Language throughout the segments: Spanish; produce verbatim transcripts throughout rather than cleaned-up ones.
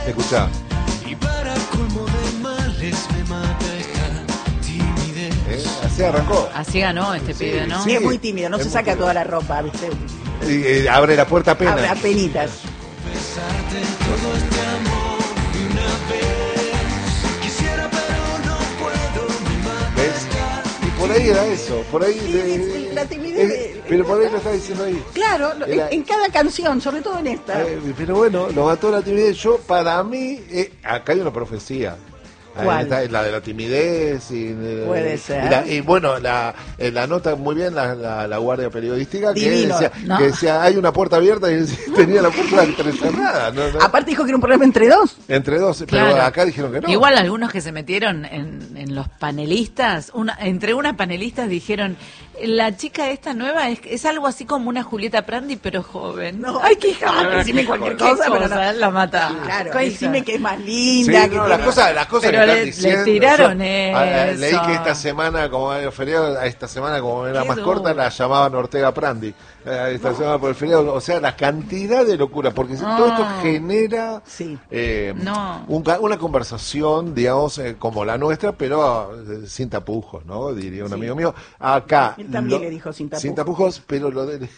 Escuchá. Y para colmo de males me mata esta timidez. ¿Eh? Así arrancó. Así ganó este Sí, pibe, ¿no? sí. Sí, es muy tímido, no es se muy saca tímido. toda la ropa, ¿viste? Y, eh, abre la puerta apenas. Abre apenitas. Besarte todo este amor de una vez. Quisiera pero no puedo, me mata ¿Ves? esta Y por ahí era eso, por ahí... Sí, de- sí, la timidez eh, de- pero por ahí lo está diciendo ahí. Claro, lo- Era- en cada canción, sobre todo en esta. Eh, pero bueno, lo mató la timidez. Yo, para mí, eh, acá hay una profecía. Ahí ¿Cuál? está, la de la timidez y, eh, Puede y ser. la- y bueno, la, eh, la nota muy bien la, la, la guardia periodística que Divino, decía, ¿no? que decía hay una puerta abierta y tenía la puerta entrecerrada, ¿no? ¿no? Aparte dijo que era un problema entre dos. Entre dos, pero Claro. acá dijeron que no. Igual algunos que se metieron en, en los panelistas, una, entre unas panelistas dijeron, la chica esta nueva es, es algo así como una Julieta Prandi, pero joven. No, Ay, qué ah, joven. decime cualquier Qué cosa, pero no. la mata. Claro, Cosa. decime que es más Sí, linda. que no, tiene- las cosas, las cosas Pero que le- están le diciendo. tiraron yo, ah, eso. leí que esta semana, como era feriado, esta semana como era Qué más duro. corta, la llamaban Ortega Prandi. Eh, esta semana por el feriado, o sea, la cantidad de locura, porque No. todo esto genera Sí. eh, No. un ca- una conversación, digamos, eh, como la nuestra, pero eh, sin tapujos, ¿no? Diría un Sí. amigo mío. Acá. Él también le dijo sin tapujos. Sin tapujos, pero lo de.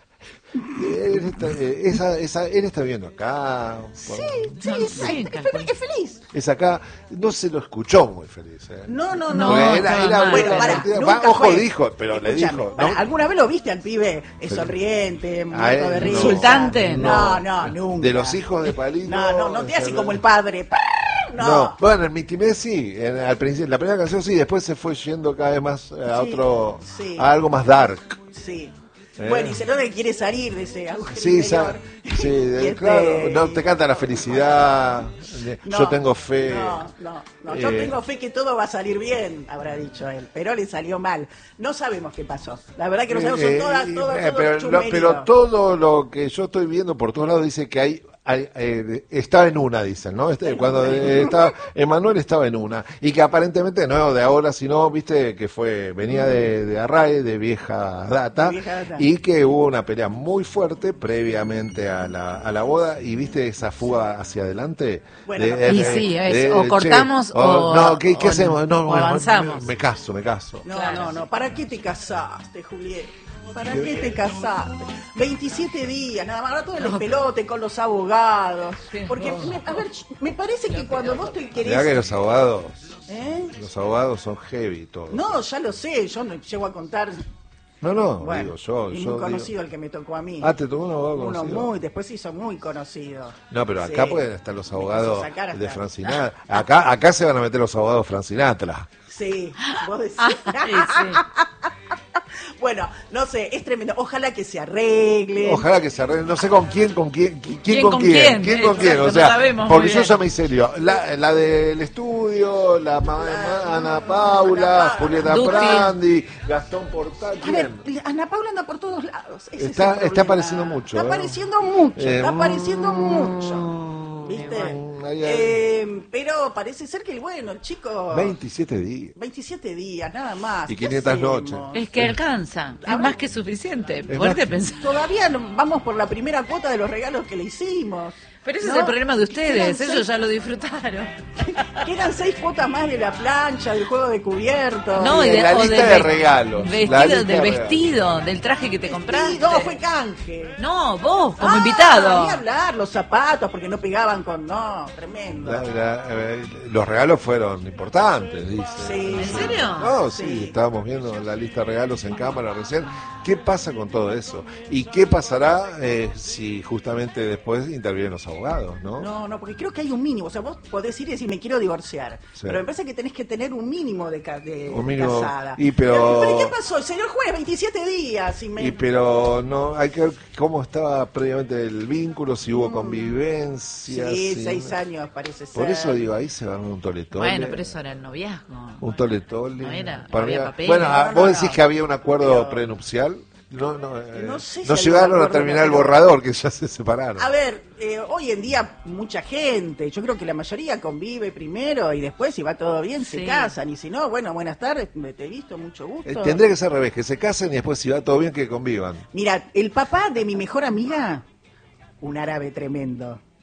Él está, eh, esa, esa, él está viendo acá. por- Sí, sí, No, es, sí, es feliz, calculo. es feliz. es acá, no se lo escuchó muy feliz. ¿eh? No, no, No, no. Porque era, estaba era mal. una Bueno, pará, cantidad- nunca va, ojo, fue. dijo, pero le Escuchame, dijo. pará, ¿no? ¿alguna vez lo viste al pibe? Es Pero- sonriente, A muerto él de no. risa. Insultante. No, no, nunca. De los hijos de Palito. No, no, no te o hace sea, como el padre. No. No, bueno, en mi timidez sí, en- al principio, la primera canción sí, después se fue yendo cada vez más eh, a Sí, otro, sí. a algo más dark. Sí. Eh. Bueno, y se nota que quiere salir de ese agujero Sí, interior. sa- sí, de- Y este- claro, no te canta la felicidad, de- No, yo tengo fe. No, no, no, yo Eh. tengo fe que todo va a salir bien, habrá dicho él, pero le salió mal. No sabemos qué pasó. La verdad que no sabemos, son Eh, todas, eh, todas, eh, todo pero, lo- chumerío. pero todo lo que yo estoy viendo por todos lados dice que hay, hay, eh, está en una, dicen, ¿no? Este, cuando eh, estaba, Emanuel estaba en una y que aparentemente no de ahora, sino, viste, que fue venía de, de Arrae, de vieja data, De vieja data. y que hubo una pelea muy fuerte previamente a la, a la boda y viste esa fuga hacia adelante. Bueno, Y sí, es, o cortamos che, o- no, ¿qué, qué o- hacemos? No, o bueno, avanzamos. Me, me caso, me caso. No, Claro. no, no. ¿Para qué te casaste, Julieta? ¿Para qué te casaste? veintisiete días, nada más. Ahora todo el despelote con los abogados. Porque, me- a ver, me parece que cuando vos te Mirá que querés... los abogados, ¿Eh? los abogados son heavy todos. No, ya lo sé, yo no llego a contar... No, no, Bueno, digo yo. y yo muy conocido digo- el que me tocó a mí. Ah, te tocó un abogado Uno conocido. muy, después se hizo muy conocido. No, pero Sí. acá pueden estar los Me abogados quiso sacar hasta- de Francinatra. Acá, acá se van a meter los abogados Francinatra. Sí, vos decís. Ah, sí, sí. Bueno, no sé, es tremendo. Ojalá que se arregle. Ojalá que se arregle. No sé con quién, con quién, quién, ¿Quién con con quién, quién? con quién. O Exacto, sea, no sabemos porque muy yo bien. ya me hice lío. La, la del estudio, la ma- ma- Ana Paula, Ana Pa- Julieta Dutti. Prandi, Gastón Portal. A ver, ¿Quién? Ana Paula anda por todos lados. ese es Está- el está problema. apareciendo mucho, Está ¿eh? apareciendo mucho, Eh, está apareciendo mm, mucho. ¿Viste? bueno, ahí hay- Eh, pero parece ser que el bueno, el chico. veintisiete días. veintisiete días, nada más. Y ¿Qué quinientas hacemos? noches. Es que alcanza, es más que suficiente. Ponete a pensar. Todavía no- vamos por la primera cuota de los regalos que le hicimos. Pero ese ¿no? es el problema de ustedes, Quedan ellos seis- ya lo disfrutaron. Quedan seis cuotas más de la plancha, del juego de cubiertos. No, y y de la o lista del de ve- regalos. La Vestido, lista del de regalos. vestido, del traje que te compraste. Sí, no, fue canje. No, vos, como Ah, invitado. Ni hablar, los zapatos, porque no pegaban con. No, tremendo. La- la- eh, los regalos fueron importantes, dice. Sí. ¿En serio? No, sí, Sí. estábamos viendo la lista de regalos en cámara recién. ¿Qué pasa con todo eso? ¿Y qué pasará eh, si justamente después intervienen los abogados, no? No, no, porque creo que hay un mínimo. O sea, vos podés ir y decir, me quiero divorciar. Sí. Pero me parece que tenés que tener un mínimo de, ca- de, Un de mínimo. casada. Y pero- pero ¿qué pasó? El señor juez, veintisiete días. Y me... Y pero no, hay que ver cómo estaba previamente el vínculo, si hubo convivencia. Sí, si- seis años parece ser. Por eso digo, ahí se van un toletole. Bueno, pero eso era el noviazgo. Un toletole. No era, Para había mí- papel. Bueno, No, ah, no, vos no. decís que había un acuerdo Pero- prenupcial. No, no, eh, No sé si no había llegaron un a acuerdo, terminar el pero- borrador, que ya se separaron. A ver, eh, hoy en día mucha gente, yo creo que la mayoría convive primero y después si va todo bien se Sí. casan y si no, bueno, buenas tardes, te he visto, mucho gusto. Eh, tendría que ser al revés, que se casen y después si va todo bien que convivan. Mira, el papá de mi mejor amiga, un árabe tremendo.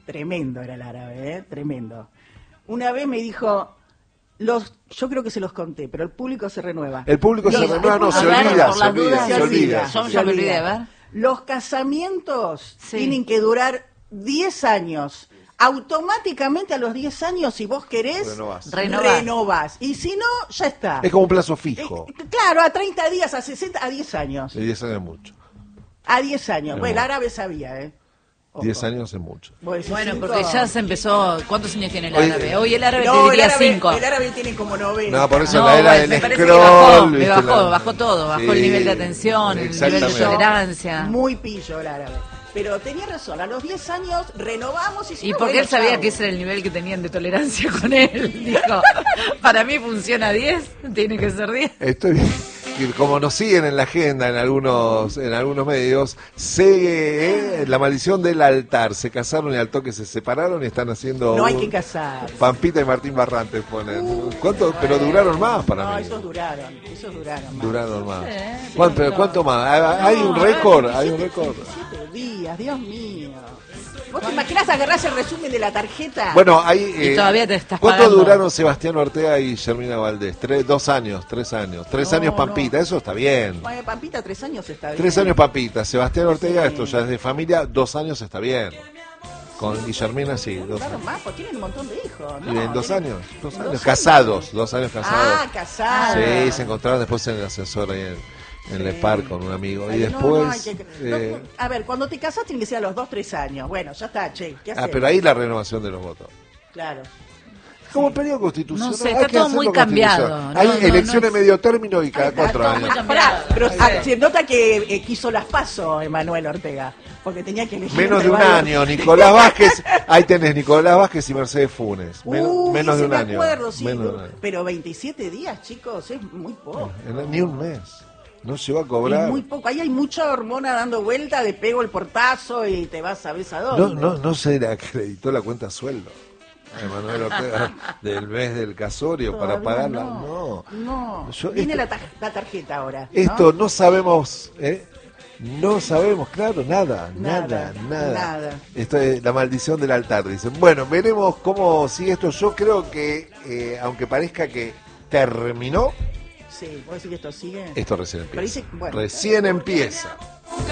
Tremendo era el árabe, ¿eh? Tremendo. Una vez me dijo, los, yo creo que se los conté, pero el público se renueva. El público se Los- renueva, no, el se público- A ver, olvida, por se las olvida, dudas. se olvida. Yo se ya me olvidé, olvida. a ver. Los casamientos Sí. tienen que durar diez años. Automáticamente a los diez años, si vos querés, Renovás. Renovás. renovás. Y si no, ya está. Es como un plazo fijo. Eh, Claro, a treinta días, a sesenta, a diez años. De diez años es mucho. A diez años. Es Bueno, el mucho. árabe sabía, ¿eh? Ojo. diez años es mucho. Vos decís Bueno, cinco. porque ya se empezó. ¿Cuántos años tiene el Oye, árabe? Hoy el árabe No, te el diría árabe, cinco. el árabe tiene como noventa. No, por eso No, la era bueno, del me parece que scroll. bajó, me ¿viste? bajó, La- bajó todo, bajó el Sí, nivel de atención, el nivel de exactamente. tolerancia. Muy pillo el árabe. Pero tenía razón, a los diez años renovamos y si Y no, porque bueno, él sabía chau. que ese era el nivel que tenían de tolerancia con él. Dijo, para mí funciona diez, tiene que ser diez. Estoy que como nos siguen en la agenda en algunos en algunos medios, se eh, la maldición del altar, se casaron y al toque se separaron y están haciendo No hay un- que casar. Pampita y Martín Barrantes ponen. ¿Cuánto? Pero duraron más para No, mí. esos duraron, esos duraron más. Duraron más. Sí, ¿Cuánto, pero ¿cuánto más? ¿Hay un récord? ¿Hay un récord? veintisiete días, Dios mío. ¿Vos te imaginás agarrás el resumen de la tarjeta? Bueno, hay. Y todavía te estás ¿Cuánto pagando. duraron Sebastián Ortega y Germina Valdés? Tres, dos años, tres años. Tres No, años no. Pampita, eso está bien. Bueno, Pampita, tres años está bien. Tres años Pampita. Sebastián Ortega, Sí. esto ya es de familia, dos años está bien. Con Guillermina sí, dos Claro, años. más, pues tienen un montón de hijos. ¿Y ¿no? en dos Tienen- años? Dos en años. dos Casados, dos años casados. Ah, casados. Sí, se encontraron después en el ascensor ahí en, en Le Parc con un amigo. Y Ay, no, no, después. hay que- no, eh, a ver, cuando te casas tiene que ser a los dos, tres años. Bueno, ya está, che. ¿Qué ah, hacemos? pero ahí la renovación de los votos. Claro. Como el periodo constitucional. No sé, hay está que todo hacerlo muy cambiado. constitucional. No, Hay no, no elecciones es- medio término y cada Está cuatro todo años. muy muy cambiado. Pará, pero Sí. ah, se nota que eh, quiso las paso Emanuel Ortega, porque tenía que elegir Menos de entre un varios. año, Nicolás Vázquez, ahí tenés Nicolás Vázquez y Mercedes Funes. Men- Uy, menos de sí un me año. acuerdo, sí, Menos de un año. pero veintisiete días, chicos, es muy poco. En- Ni un mes. No llegó a Es cobrar. muy poco. Ahí hay mucha hormona dando vuelta, de pego el portazo y te vas a ver a No, dónde. no, no se le acreditó la cuenta sueldo a Emanuel Ortega del mes del casorio para Todavía pagarla. No, No. no. Yo- Viene esto- la, tar- la tarjeta ahora. ¿no? Esto no sabemos, ¿eh? No sabemos, claro, nada, nada, Nada, nada. nada. Esto es la maldición del altar, dicen. Bueno, veremos cómo sigue esto. Yo creo que, eh, aunque parezca que terminó, Sí, ¿vos decís que esto sigue? esto recién Pero empieza. dice- bueno. Recién empieza.